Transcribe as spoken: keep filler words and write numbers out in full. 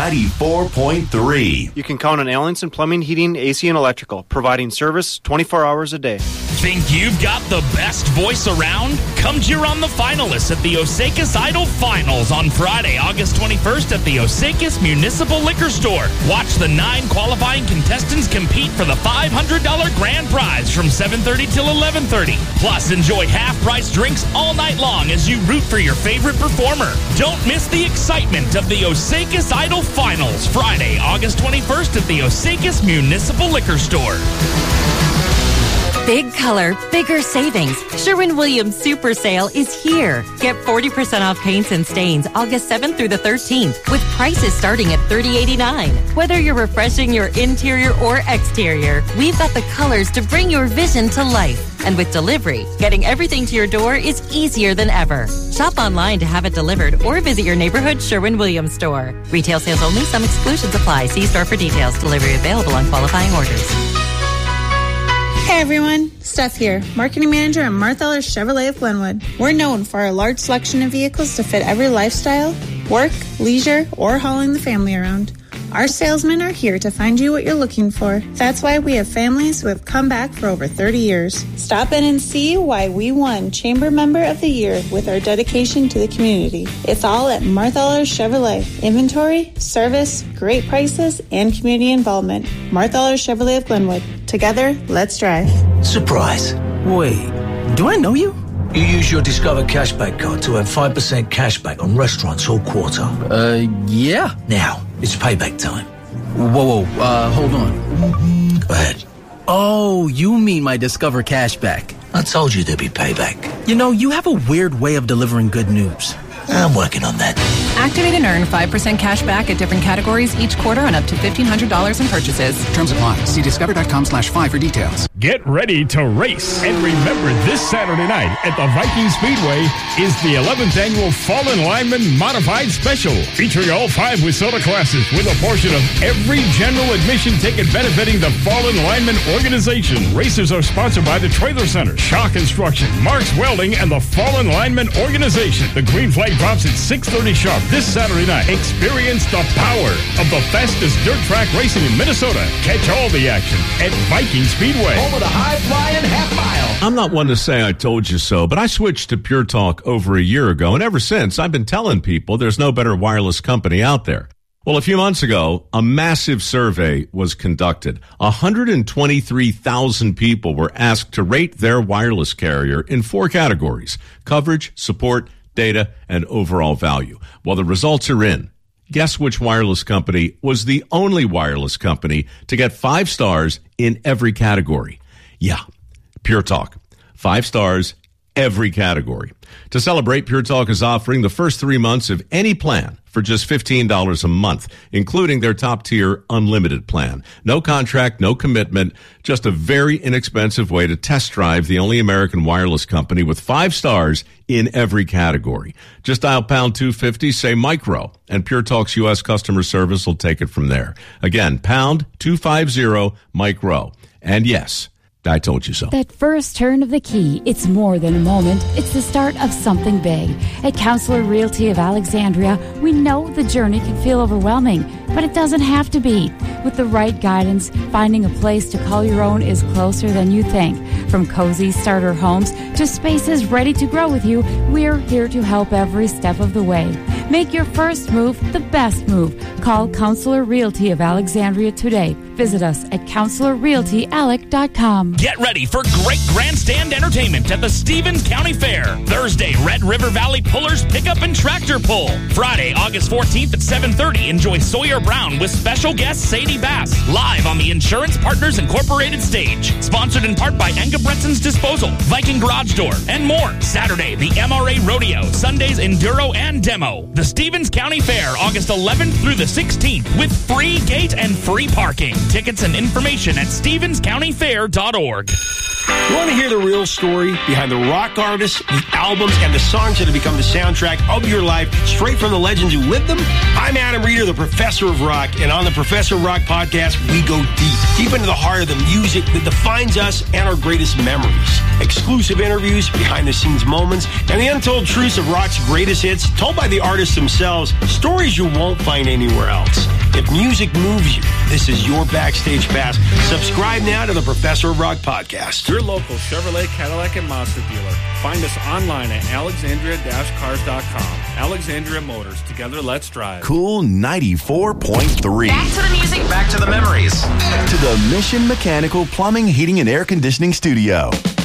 ninety-four point three. You can count on Allenson Plumbing, Heating, A C, and Electrical, providing service twenty-four hours a day. Think you've got the best voice around? Come cheer on the finalists at the Osakis Idol Finals on Friday, August twenty-first at the Osakis Municipal Liquor Store. Watch the nine qualifying contestants compete for the five hundred dollars grand prize from seven thirty till eleven thirty. Plus, enjoy half-price drinks all night long as you root for your favorite performer. Don't miss the excitement of the Osakis Idol Finals, Friday, August twenty-first at the Osakis Municipal Liquor Store. Big color, bigger savings. Sherwin-Williams Super Sale is here. Get forty percent off paints and stains August seventh through the thirteenth with prices starting at thirty eighty-nine. Whether you're refreshing your interior or exterior, we've got the colors to bring your vision to life. And with delivery, getting everything to your door is easier than ever. Shop online to have it delivered or visit your neighborhood Sherwin-Williams store. Retail sales only. Some exclusions apply. See store for details. Delivery available on qualifying orders. Hey everyone, Steph here, Marketing Manager at Martha Ellis Chevrolet of Glenwood. We're known for our large selection of vehicles to fit every lifestyle, work, leisure, or hauling the family around. Our salesmen are here to find you what you're looking for. That's why we have families who have come back for over thirty years. Stop in and see why we won Chamber Member of the Year with our dedication to the community. It's all at Martha Ellis Chevrolet. Inventory, service, great prices, and community involvement. Martha Ellis Chevrolet of Glenwood. Together, let's drive. Surprise. Wait, do I know you? You use your Discover Cashback card to earn five percent cashback on restaurants all quarter. Uh, yeah. Now, it's payback time. Whoa, whoa, uh, hold on. Go ahead. Oh, you mean my Discover Cashback. I told you there'd be payback. You know, you have a weird way of delivering good news. I'm working on that. Activate and earn five percent cash back at different categories each quarter on up to fifteen hundred dollars in purchases. Terms apply. See discover.com slash five for details. Get ready to race. And remember, this Saturday night at the Viking Speedway is the eleventh annual Fallen Lineman Modified Special, featuring all five WISSOTA classes with a portion of every general admission ticket benefiting the Fallen Lineman organization. Races are sponsored by the Trailer Center, Shaw Construction, Mark's Welding, and the Fallen Lineman organization. The green flag drops at six thirty sharp this Saturday night. Experience the power of the fastest dirt track racing in Minnesota. Catch all the action at Viking Speedway. Home of the high-flying half mile. I'm not one to say I told you so, but I switched to Pure Talk over a year ago, and ever since, I've been telling people there's no better wireless company out there. Well, a few months ago, a massive survey was conducted. one hundred twenty-three thousand people were asked to rate their wireless carrier in four categories: coverage, support, data, and overall value. Well, the results are in. Guess which wireless company was the only wireless company to get five stars in every category? Yeah, Pure Talk. Five stars, every category. To celebrate, Pure Talk is offering the first three months of any plan for just fifteen dollars a month, including their top-tier unlimited plan. No contract, no commitment, just a very inexpensive way to test drive the only American wireless company with five stars in every category. Just dial pound two fifty, say micro, and Pure Talk's U S customer service will take it from there. Again, pound two fifty, micro. And yes, I told you so. That first turn of the key, it's more than a moment. It's the start of something big. At Counselor Realty of Alexandria, we know the journey can feel overwhelming, but it doesn't have to be. With the right guidance, finding a place to call your own is closer than you think. From cozy starter homes to spaces ready to grow with you, we're here to help every step of the way. Make your first move the best move. Call Counselor Realty of Alexandria today. Visit us at counselor realty alec dot com. Get ready for great grandstand entertainment at the Stevens County Fair. Thursday, Red River Valley Pullers Pickup and Tractor Pull. Friday, August fourteenth at seven thirty, enjoy Sawyer Brown with special guest Sadie Bass, live on the Insurance Partners Incorporated stage. Sponsored in part by Engebretsen's Disposal, Viking Garage Door, and more. Saturday, the M R A Rodeo. Sundays, Enduro and Demo. The Stevens County Fair, August eleventh through the sixteenth, with free gate and free parking. Tickets and information at stevens county fair dot org. You want to hear the real story behind the rock artists, the albums, and the songs that have become the soundtrack of your life, straight from the legends who lived them? I'm Adam Reeder, the Professor of Rock, and on the Professor of Rock podcast, we go deep, deep into the heart of the music that defines us and our greatest memories. Exclusive interviews, behind-the-scenes moments, and the untold truths of rock's greatest hits, told by the artists themselves, stories you won't find anywhere else. If music moves you, this is your backstage pass. Subscribe now to the Professor of Rock podcast. Your local Chevrolet, Cadillac, and Mazda dealer. Find us online at alexandria dash cars dot com. Alexandria Motors. Together, let's drive. Cool ninety-four point three. Back to the music. Back to the memories. To the Mission Mechanical Plumbing, Heating, and Air Conditioning Studio.